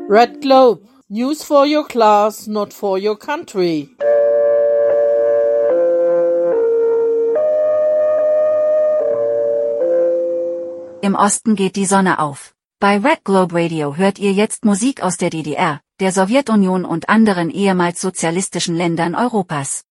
Red Globe. News for your class, not for your country. Im Osten geht die Sonne auf. Bei Red Globe Radio hört ihr jetzt Musik aus der DDR, der Sowjetunion und anderen ehemals sozialistischen Ländern Europas.